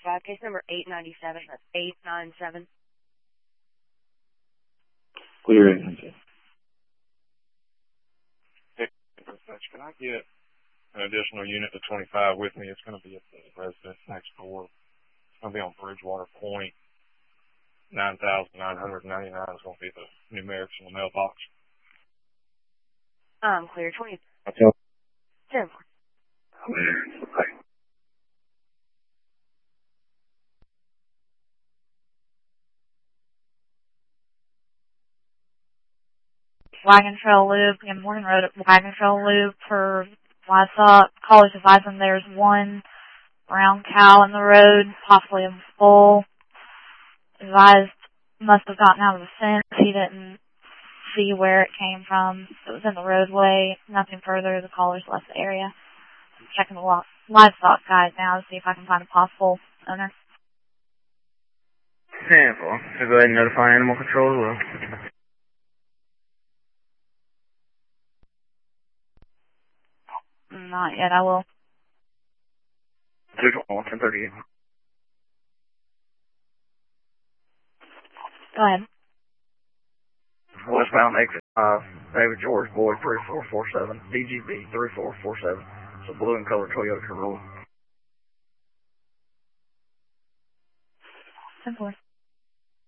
5, case number 897. That's 897. Clear 897. Hey, can I get an additional unit to 25 with me? It's going to be at the residence next door. It's going to be on Bridgewater Point. 9,999 is going to be the numerics in the mailbox. Clear 20. Okay. 10. Wagon Trail Loop and Morgan Road at Wagon Trail Loop for livestock. Callers advising there's one brown cow in the road, possibly a bull. Advised must have gotten out of the fence. He didn't see where it came from. It was in the roadway. Nothing further. The callers left the area. I'm checking the livestock guide now to see if I can find a possible owner. Sample. So go ahead and notify animal control as well. Not yet, I will. 1038. Go ahead. Westbound exit 5, David George, Boyd 3447, DGB 3447. It's a blue and colored Toyota Corolla. 10-4.